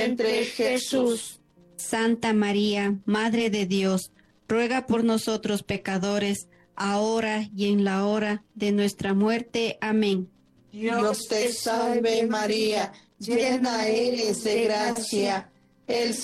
entre Jesús. Santa María, Madre de Dios, ruega por nosotros pecadores, ahora y en la hora de nuestra muerte. Amén. Dios te salve María, llena eres de gracia, el